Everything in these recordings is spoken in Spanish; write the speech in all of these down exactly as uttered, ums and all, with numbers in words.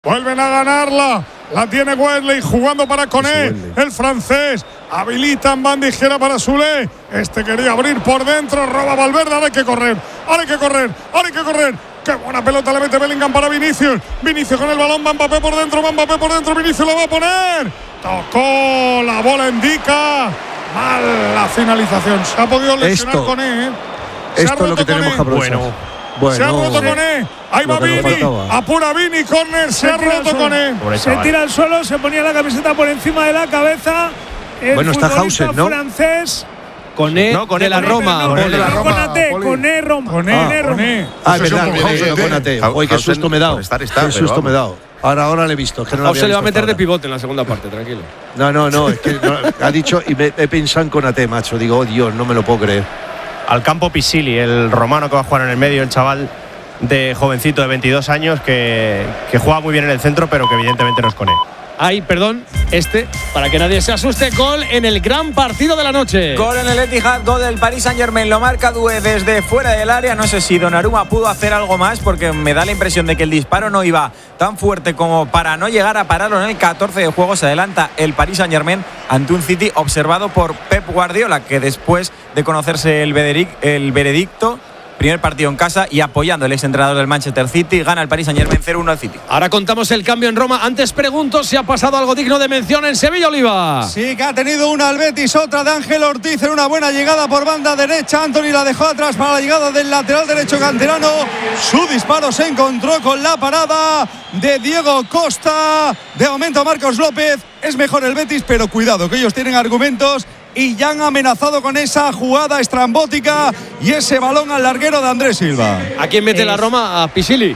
vuelven a ganarla. La tiene Wesley jugando para Koné, el francés. Habilitan banda izquierda para Soulé. Este quería abrir por dentro, roba Valverde. Ahora hay que correr, ahora hay que correr, ahora hay que correr. Qué buena pelota le mete Bellingham para Vinicius. Vinicius con el balón, va Mbappé por dentro, va Mbappé por dentro. Vinicius lo va a poner. Tocó, la bola indica. Mal la finalización. Se ha podido lesionar esto, Koné, ¿eh? Se esto es lo que tenemos que aprovechar. Bueno. Bueno, se ha roto Koné. Ahí va Vini. Apura Vini. Córner. Se, se ha roto Koné. Se tira al suelo. Se ponía la camiseta por encima de la cabeza. El bueno, está Hausen, ¿no? francés. Koné no, de la Roma. No, de la Roma. Koné Roma. Koné Roma. Ah, es verdad. Hausen, Koné. Uy, qué susto me he dado. Qué susto me he dado. Ahora, ahora le he visto. Que no se le va a meter de pivote en la segunda parte, tranquilo. No, no, no. Es que no, ha dicho y me, he pensado en Konaté, macho. Digo, oh Dios, no me lo puedo creer. Al campo Pisili, el romano que va a jugar en el medio, el chaval de jovencito de veintidós años que, que juega muy bien en el centro, pero que evidentemente no es Koné. Ay, perdón, este, para que nadie se asuste, gol en el gran partido de la noche. Gol en el Etihad, gol del Paris Saint-Germain, lo marca Doué desde fuera del área. No sé si Donnarumma pudo hacer algo más porque me da la impresión de que el disparo no iba tan fuerte como para no llegar a pararlo en el catorce de juego. Se adelanta el Paris Saint-Germain ante un City observado por Pep Guardiola, que después de conocerse el, vederic, el veredicto, primer partido en casa y apoyando el exentrenador del Manchester City, gana el Paris Saint-Germain cero uno al City. Ahora contamos el cambio en Roma. Antes pregunto si ha pasado algo digno de mención en Sevilla, Oliva. Sí, que ha tenido una al Betis, otra de Ángel Ortiz en una buena llegada por banda derecha. Anthony la dejó atrás para la llegada del lateral derecho canterano. Su disparo se encontró con la parada de Diego Costa. De momento Marcos López. Es mejor el Betis, pero cuidado, que ellos tienen argumentos y ya han amenazado con esa jugada estrambótica y ese balón al larguero de Andrés Silva. ¿A quién mete es... la Roma? ¿A Pisili?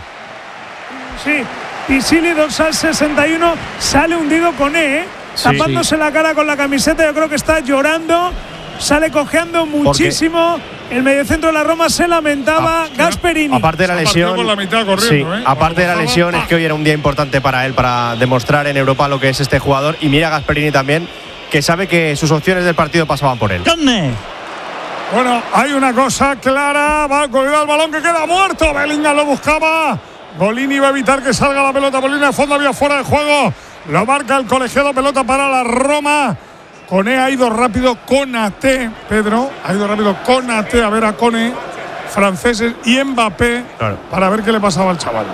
Sí, Pisili, dorsal sesenta y uno, sale hundido con E, ¿eh? sí, tapándose sí. la cara con la camiseta. Yo creo que está llorando, sale cojeando muchísimo. El mediocentro de la Roma se lamentaba. Ah, Gasperini. Aparte de la lesión, la mitad corriendo, sí, ¿eh? aparte de la lesión, es que hoy era un día importante para él, para demostrar en Europa lo que es este jugador. Y mira Gasperini también, que sabe que sus opciones del partido pasaban por él. Bueno, hay una cosa clara. Va a colgar el balón que queda muerto. Bellingham lo buscaba. Golini va a evitar que salga la pelota por línea de fondo. Había fuera de juego. Lo marca el colegiado. Pelota para la Roma. Koné ha ido rápido. Konaté, Pedro. Ha ido rápido Konaté a ver a Koné. Franceses y Mbappé. Claro. Para ver qué le pasaba al chaval.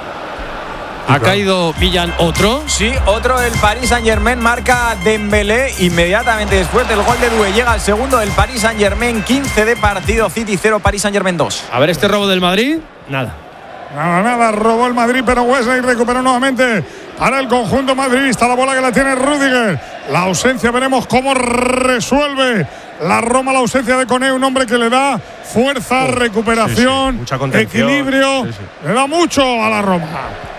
¿Ha caído Villan otro? Sí, otro. El Paris Saint-Germain marca Dembélé. Inmediatamente después del gol de Doué llega el segundo del Paris Saint-Germain. quince de partido, City cero, Paris Saint-Germain dos. A ver este robo del Madrid. Nada. Nada, nada. Robó el Madrid, pero Wesley recuperó nuevamente para el conjunto madridista. La bola que la tiene Rüdiger. La ausencia, veremos cómo resuelve la Roma la ausencia de Koné. Un hombre que le da fuerza, oh, recuperación, sí, sí. Mucha equilibrio. Sí, sí. Le da mucho a la Roma.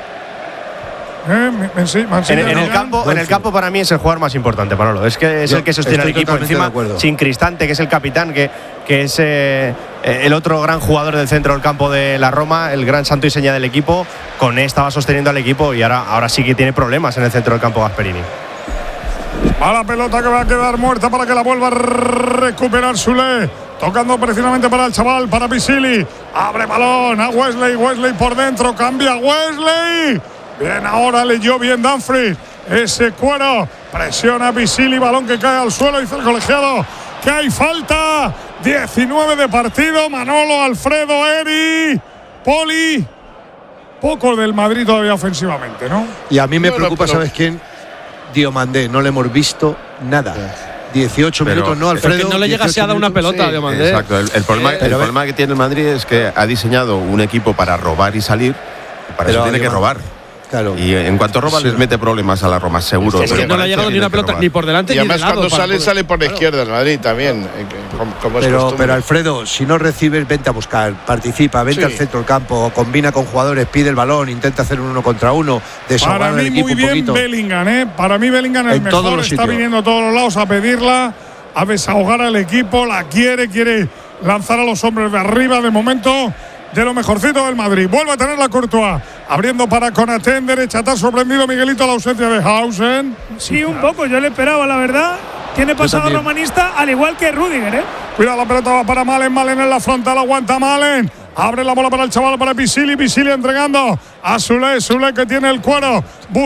Eh, me, sí, en, en, el campo, en el campo para mí es el jugador más importante, Manolo. Es que es Yo el que sostiene al equipo encima, sin Cristante, que es el capitán, que, que es eh, el otro gran jugador del centro del campo de la Roma, el gran santo y seña del equipo. Koné estaba sosteniendo al equipo y ahora, ahora sí que tiene problemas en el centro del campo Gasperini. A la pelota que va a quedar muerta para que la vuelva a recuperar Soulé. Tocando precisamente para el chaval, para Pisili. Abre balón a Wesley, Wesley por dentro, cambia Wesley. Bien, ahora leyó bien Dumfries. Ese cuero. Presiona Pisili. Balón que cae al suelo. Dice el colegiado que hay falta. diecinueve de partido. Manolo, Alfredo, Eri, Poli. Poco del Madrid todavía ofensivamente, ¿no? Y a mí me no, preocupa, no, ¿sabes quién? Diomandé. No le hemos visto nada. dieciocho pero, minutos, ¿no, Alfredo? Es que no le llega a dar una pelota sí, a Diomandé. Exacto. El, el, problema, el problema que tiene el Madrid es que ha diseñado un equipo para robar y salir. Para pero eso tiene que robar. Claro. Y en cuanto roba sí. les mete problemas a la Roma, seguro. Es que no le ha llegado ni una pelota ni por delante y ni de además lado. Cuando sale, poder... sale por la izquierda el Madrid también. Como, como pero, pero Alfredo, si no recibes, vente a buscar, participa, vente sí. al centro del campo, combina con jugadores, pide el balón, intenta hacer un uno contra uno, desahogar al equipo un poquito. Para mí muy bien Bellingham, ¿eh? Para mí Bellingham es el mejor, está sitios. viniendo a todos los lados a pedirla, a desahogar al equipo, la quiere, quiere lanzar a los hombres de arriba de momento. De lo mejorcito del Madrid. Vuelve a tener la Courtois. Abriendo para Konaté en derecha. ¿Te ha sorprendido, Miguelito, la ausencia de Hausen? Sí, un poco. Yo le esperaba, la verdad. Tiene pasado romanista, al igual que Rüdiger, ¿eh? Cuidado, la pelota va para Malen. Malen en la frontal. Aguanta Malen. Abre la bola para el chaval, para Pisili. Pisili entregando a Soulé. Soulé que tiene el cuero.